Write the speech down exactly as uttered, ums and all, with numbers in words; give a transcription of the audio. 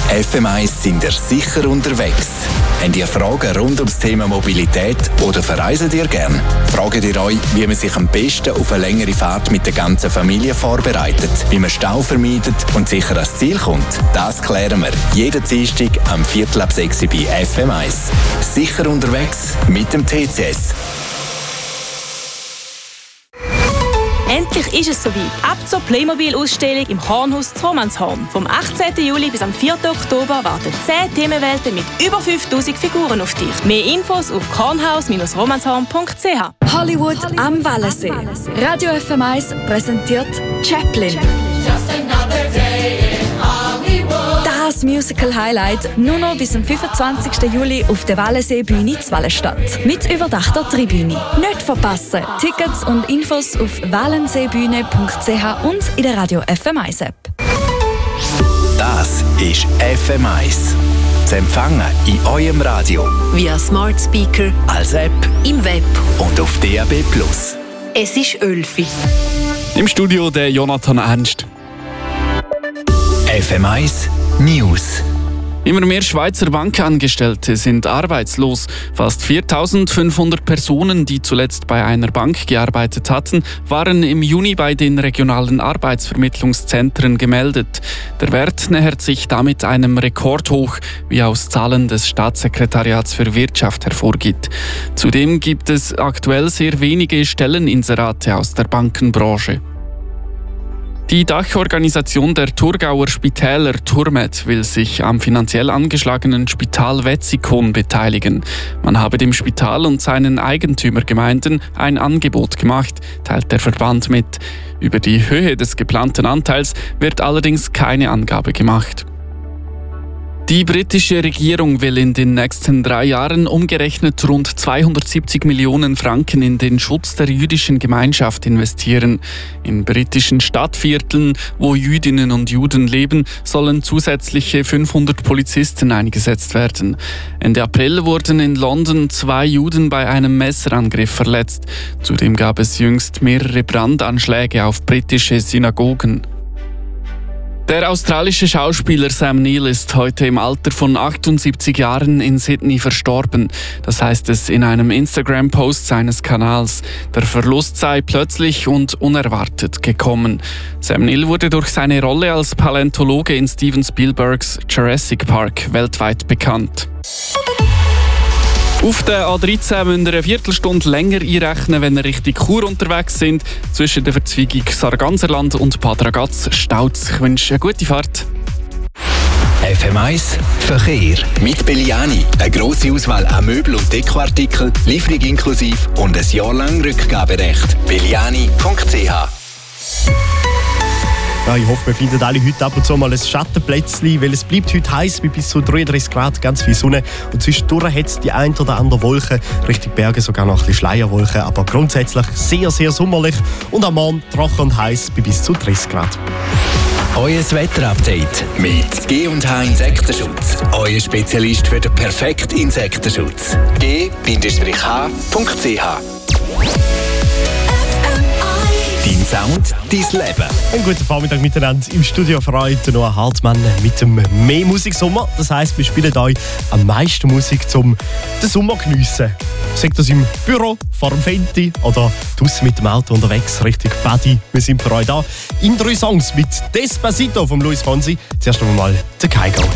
F M eins sind ihr sicher unterwegs. Habt ihr Fragen rund ums Thema Mobilität oder verreisen ihr gern? Fragt ihr euch, wie man sich am besten auf eine längere Fahrt mit der ganzen Familie vorbereitet, wie man Stau vermeidet und sicher ans Ziel kommt? Das klären wir jeden Dienstag am Viertel ab sechs bei F M eins. Sicher unterwegs mit dem T C S. Endlich ist es soweit. Ab zur Playmobil-Ausstellung im Kornhaus zu Romanshorn. Vom achtzehnten Juli bis am vierten Oktober warten zehn Themenwelten mit über fünftausend Figuren auf dich. Mehr Infos auf kornhaus Bindestrich romanshorn Punkt c h. Hollywood am Wallensee. Radio F M eins präsentiert Chaplin. Das Musical-Highlight nur noch bis zum fünfundzwanzigsten Juli auf der Wallensee-Bühne zu Wallenstadt. Mit überdachter Tribüne. Nicht verpassen! Tickets und Infos auf wallenseebühne Punkt c h und in der Radio F M eins App. Das ist F M eins. Zu empfangen in eurem Radio. Via Smart Speaker, Als App. im Web. Und auf D A B plus. Es ist Ölfi. Im Studio der Jonathan Ernst. F M eins News. Immer mehr Schweizer Bankangestellte sind arbeitslos. Fast viertausendfünfhundert Personen, die zuletzt bei einer Bank gearbeitet hatten, waren im Juni bei den regionalen Arbeitsvermittlungszentren gemeldet. Der Wert nähert sich damit einem Rekordhoch, wie aus Zahlen des Staatssekretariats für Wirtschaft hervorgeht. Zudem gibt es aktuell sehr wenige Stelleninserate aus der Bankenbranche. Die Dachorganisation der Thurgauer Spitäler Turmed will sich am finanziell angeschlagenen Spital Wetzikon beteiligen. Man habe dem Spital und seinen Eigentümergemeinden ein Angebot gemacht, teilt der Verband mit. Über die Höhe des geplanten Anteils wird allerdings keine Angabe gemacht. Die britische Regierung will in den nächsten drei Jahren umgerechnet rund zweihundertsiebzig Millionen Franken in den Schutz der jüdischen Gemeinschaft investieren. In britischen Stadtvierteln, wo Jüdinnen und Juden leben, sollen zusätzliche fünfhundert Polizisten eingesetzt werden. Ende April wurden in London zwei Juden bei einem Messerangriff verletzt. Zudem gab es jüngst mehrere Brandanschläge auf britische Synagogen. Der australische Schauspieler Sam Neill ist heute im Alter von achtundsiebzig Jahren in Sydney verstorben. Das heißt es in einem Instagram-Post seines Kanals. Der Verlust sei plötzlich und unerwartet gekommen. Sam Neill wurde durch seine Rolle als Paläontologe in Steven Spielbergs Jurassic Park weltweit bekannt. Auf der A dreizehn müsst ihr eine Viertelstunde länger einrechnen, wenn ihr Richtung Chur unterwegs sind. Zwischen der Verzweigung Sarganserland und Bad Ragaz staut es. Ich wünsche eine gute Fahrt. F M eins Verkehr. Mit Belliani. Eine grosse Auswahl an Möbel- und Dekoartikeln, Lieferung inklusive und ein Jahr lang Rückgaberecht. belliani Punkt c h. Ja, ich hoffe, wir finden alle heute ab und zu mal ein Schattenplätzchen, weil es bleibt heute heiß mit bis zu dreiunddreißig Grad, ganz viel Sonne. Und zwischendurch hat es die ein oder andere Wolke, Richtung Berge sogar noch ein bisschen Schleierwolken, aber grundsätzlich sehr, sehr sommerlich und am Morgen trocken und heiß bei bis zu dreißig Grad. Euer Wetterupdate mit G und H Insektenschutz. Euer Spezialist für den perfekten Insektenschutz. G H Punkt c h. Dein Sound, dein Leben. Einen guten Vormittag miteinander. Im Studio für euch der Noah Hartmann mit dem «Mehr Musiksommer». Das heisst, wir spielen euch am meisten Musik, um den Sommer zu geniessen. Sagt das im Büro, vor dem Fenty oder draussen mit dem Auto unterwegs, Richtung Badi. Wir sind für euch da. In drei Songs mit «Despacito» von Luis Fonsi. Zuerst einmal «The Kygo».